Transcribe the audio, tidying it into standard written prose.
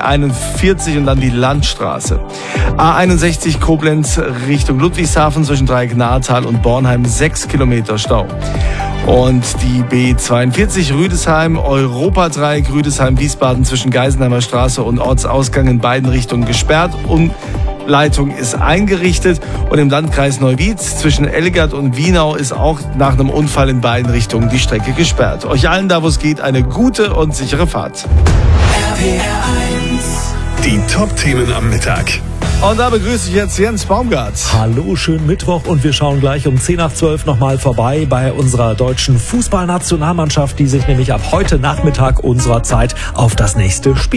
41 und dann die Landstraße. A61 Koblenz Richtung Ludwigshafen zwischen Dreieck-Nahrtal und Bornheim 6 Kilometer Stau. Und die B42 Rüdesheim, Europadreieck Rüdesheim-Wiesbaden zwischen Geisenheimer Straße und Ortsausgang in beiden Richtungen gesperrt. Umleitung ist eingerichtet. Und im Landkreis Neuwied zwischen Elgert und Wienau ist auch nach einem Unfall in beiden Richtungen die Strecke gesperrt. Euch allen, da wo es geht, eine gute und sichere Fahrt. Die Top-Themen am Mittag. Und da begrüße ich jetzt Jens Baumgart. Hallo, schönen Mittwoch und wir schauen gleich um 10:10 nochmal vorbei bei unserer deutschen Fußballnationalmannschaft, die sich nämlich ab heute Nachmittag unserer Zeit auf das nächste Spiel